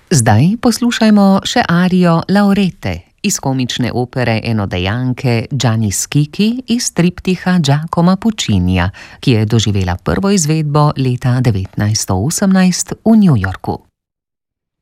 Zdaj poslušajmo še arijo Laurete iz komične opere Enodejanke Gianni Schicchi iz triptiha Giacoma Puccinija, ki je doživela prvo izvedbo leta 1918 v New Yorku.